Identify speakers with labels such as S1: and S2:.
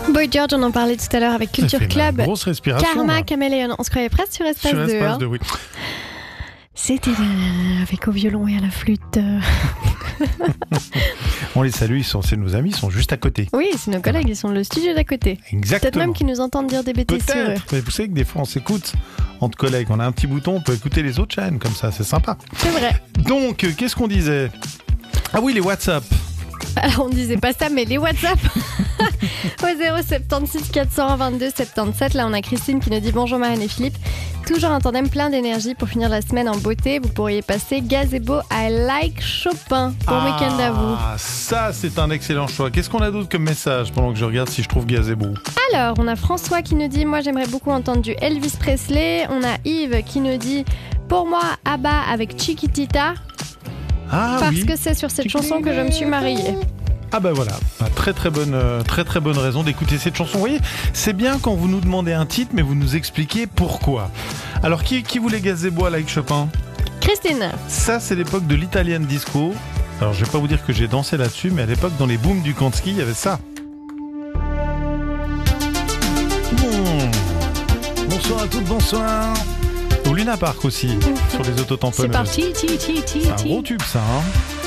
S1: Boy George, on en parlait tout à l'heure avec Culture Club.
S2: Grosse respiration.
S1: Karma,
S2: là.
S1: Caméléon. On se croyait presque sur Espace 2.
S2: Espace 2, oui.
S1: C'était avec au violon et à la flûte.
S2: On les salue, c'est nos amis, ils sont juste à côté.
S1: Oui, c'est nos collègues, ils sont dans le studio d'à côté.
S2: Exactement.
S1: Peut-être même qu'ils nous entendent dire des bêtises sur eux.
S2: Peut-être, mais vous savez que des fois on s'écoute entre collègues. On a un petit bouton, on peut écouter les autres chaînes, comme ça, c'est sympa.
S1: C'est vrai.
S2: Donc, qu'est-ce qu'on disait ? Ah oui, les WhatsApp.
S1: Alors on disait pas ça, mais les WhatsApp au 076 422 77. Là on a Christine qui nous dit bonjour Marianne et Philippe. Toujours un tandem plein d'énergie pour finir la semaine en beauté. Vous pourriez passer Gazebo I Like Chopin. Bon week-end à vous.
S2: Ah, ça c'est un excellent choix. Qu'est-ce qu'on a d'autre comme message pendant que je regarde si je trouve Gazebo ?
S1: Alors on a François qui nous dit moi j'aimerais beaucoup entendre du Elvis Presley. On a Yves qui nous dit pour moi ABBA avec Chiquitita.
S2: Ah
S1: Parce
S2: oui.
S1: que c'est sur cette chanson que je me suis mariée.
S2: Ah bah voilà, très bonne raison d'écouter cette chanson. Vous voyez, c'est bien quand vous nous demandez un titre, mais vous nous expliquez pourquoi. Alors qui voulait Gazebo à Like Chopin ?
S1: Christine.
S2: Ça c'est l'époque de l'Italian Disco. Alors je vais pas vous dire que j'ai dansé là-dessus, mais à l'époque dans les booms du Kanski, il y avait ça. Bonsoir à toutes, bonsoir. Au Luna Park aussi, sur les autotamponneuses.
S1: C'est parti,
S2: C'est un gros tube ça, hein.